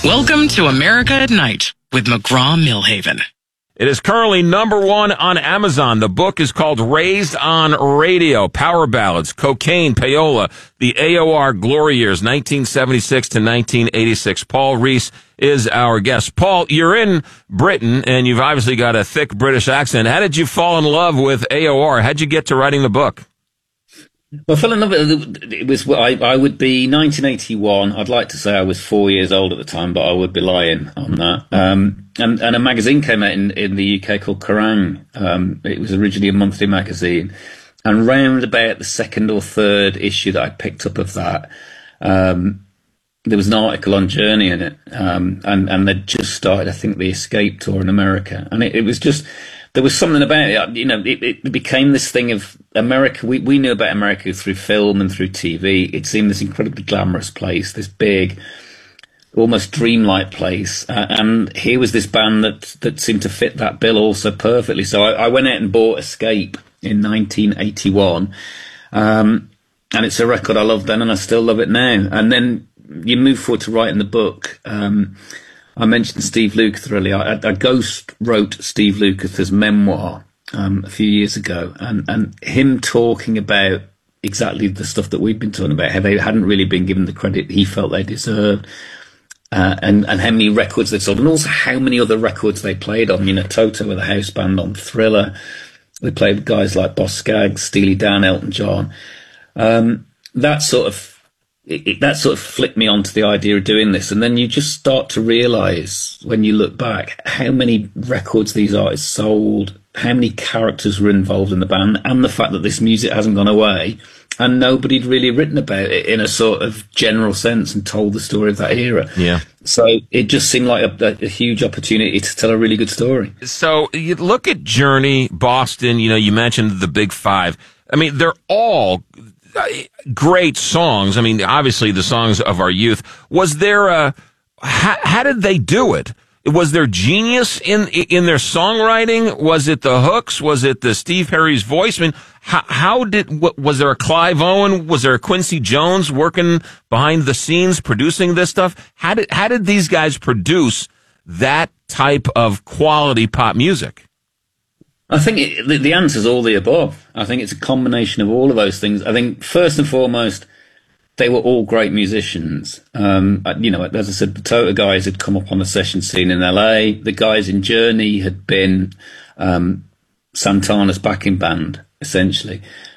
Welcome to America at Night with McGraw-Milhaven. It is currently #1 on Amazon. The book is called Raised on Radio, Power Ballads, Cocaine, Payola, the AOR Glory Years, 1976 to 1986. Paul Rees is our guest. Paul, you're in Britain, and you've obviously got a thick British accent. How did you fall in love with AOR? How'd you get to writing the book? Well, I fell in love with it. It was, I would be 1981. I'd like to say I was 4 years old at the time, but I would be lying on that. And a magazine came out in the UK called Kerrang! It was originally a monthly magazine. And round about the second or third issue that I picked up of that, there was an article on Journey in it. And they'd just started, I think, the Escape tour in America. And it was just, there was something about it, you know, it became this thing of America. We knew about America through film and through TV. It seemed this incredibly glamorous place, this big, almost dreamlike place. And here was this band that seemed to fit that bill also perfectly. So I went out and bought Escape in 1981. And it's a record I loved then and I still love it now. And then you move forward to writing the book. I mentioned Steve Lukather earlier. I ghost wrote Steve Lukather's memoir a few years ago, and him talking about exactly the stuff that we've been talking about, how they hadn't really been given the credit he felt they deserved, and how many records they sold, and also how many other records they played on. You know, Toto with a house band on Thriller. They played with guys like Boss Skaggs, Steely Dan, Elton John. That sort of flipped me onto the idea of doing this. And then you just start to realise, when you look back, how many records these artists sold, how many characters were involved in the band, and the fact that this music hasn't gone away, and nobody'd really written about it in a sort of general sense and told the story of that era. Yeah. So it just seemed like a huge opportunity to tell a really good story. So you look at Journey, Boston, you know, you mentioned the Big Five. I mean, they're all great songs. I mean, obviously the songs of our youth. Was there how did they do it? Was there genius in their songwriting? Was it the hooks? Was it the Steve Harry's voice? I mean, was there a Clive Owen? Was there a Quincy Jones working behind the scenes producing this stuff? How did these guys produce that type of quality pop music? I think the answer is all the above. I think it's a combination of all of those things. I think first and foremost, they were all great musicians. You know, as I said, the Toto guys had come up on the session scene in LA. The guys in Journey had been Santana's backing band, essentially.